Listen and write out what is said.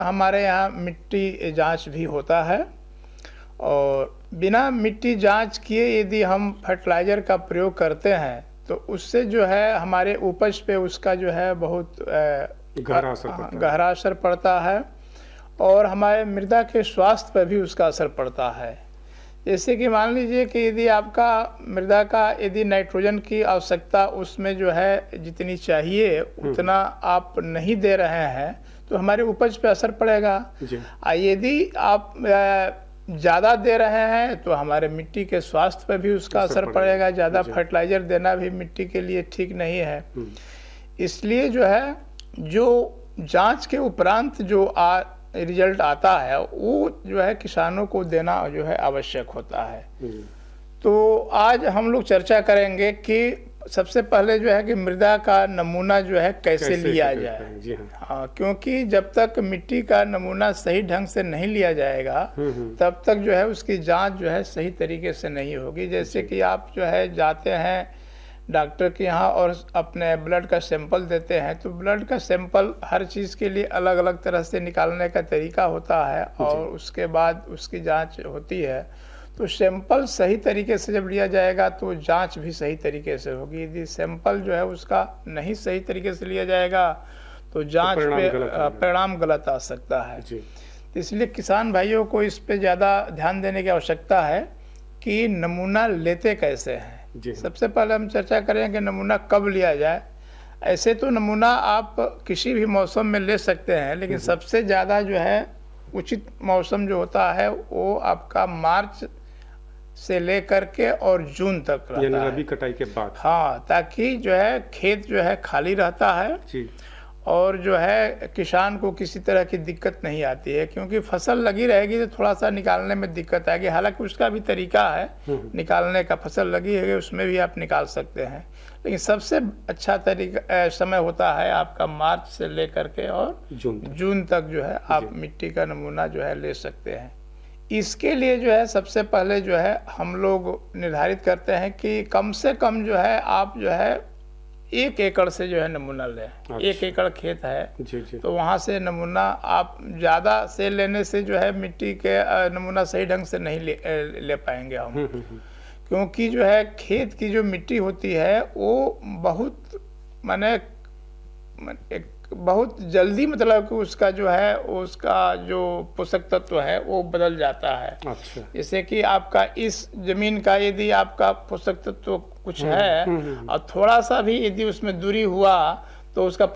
हमारे यहाँ मिट्टी जांच भी होता है और बिना मिट्टी जांच किए यदि हम फर्टिलाइज़र का प्रयोग करते हैं तो उससे जो है हमारे उपज पे उसका जो है बहुत गहरा असर पड़ता है और हमारे मृदा के स्वास्थ्य पर भी उसका असर पड़ता है। जैसे कि मान लीजिए कि यदि आपका मृदा का यदि नाइट्रोजन की आवश्यकता उसमें जो है जितनी चाहिए उतना आप नहीं दे रहे हैं तो हमारे उपज पे असर पड़ेगा। यदि आप ज़्यादा दे रहे हैं तो हमारे मिट्टी के स्वास्थ्य पर भी उसका असर पड़ेगा। ज़्यादा फर्टिलाइज़र देना भी मिट्टी के लिए ठीक नहीं है। इसलिए जो है जो जांच के उपरांत जो रिजल्ट आता है वो जो है किसानों को देना जो है आवश्यक होता है। तो आज हम लोग चर्चा करेंगे कि सबसे पहले जो है कि मृदा का नमूना जो है कैसे लिया जाए। हाँ, क्योंकि जब तक मिट्टी का नमूना सही ढंग से नहीं लिया जाएगा तब तक जो है उसकी जांच जो है सही तरीके से नहीं होगी। जैसे कि आप जो है जाते हैं डॉक्टर के यहाँ और अपने ब्लड का सैंपल देते हैं तो ब्लड का सैंपल हर चीज़ के लिए अलग अलग तरह से निकालने का तरीका होता है और उसके बाद उसकी जांच होती है। तो सैंपल सही तरीके से जब लिया जाएगा तो जांच भी सही तरीके से होगी। यदि सैंपल जो है उसका नहीं सही तरीके से लिया जाएगा तो जांच पे परिणाम गलत आ सकता है। तो इसलिए किसान भाइयों को इस पे ज़्यादा ध्यान देने की आवश्यकता है कि नमूना लेते कैसे हैं। सबसे पहले हम चर्चा करें कि नमूना कब लिया जाए। ऐसे तो नमूना आप किसी भी मौसम में ले सकते हैं, लेकिन सबसे ज़्यादा जो है उचित मौसम जो होता है वो आपका मार्च से लेकर के और जून तक रहता है, रबी कटाई के बाद। हाँ, ताकि जो है खेत जो है खाली रहता है और जो है किसान को किसी तरह की दिक्कत नहीं आती है। क्योंकि फसल लगी रहेगी तो थोड़ा सा निकालने में दिक्कत आएगी। हालांकि उसका भी तरीका है निकालने का, फसल लगी है उसमें भी आप निकाल सकते हैं, लेकिन सबसे अच्छा तरीका समय होता है आपका मार्च से लेकर के और जून तक जो है आप मिट्टी का नमूना जो है ले सकते हैं। इसके लिए जो है सबसे पहले जो है हम लोग निर्धारित करते हैं कि कम से कम जो है आप जो है 1 एकड़ से जो है नमूना लें। 1 एकड़ खेत है तो वहाँ से नमूना आप ज़्यादा से लेने से जो है मिट्टी के नमूना सही ढंग से नहीं ले पाएंगे हम। क्योंकि जो है खेत की जो मिट्टी होती है वो बहुत जल्दी मतलब कि उसका जो है उसका जो पोषक तत्व है वो बदल जाता है। जैसे कि आपका इस जमीन का यदि आपका पोषक तत्व कुछ है और थोड़ा सा भी यदि उसमें दूरी हुआ तो उसका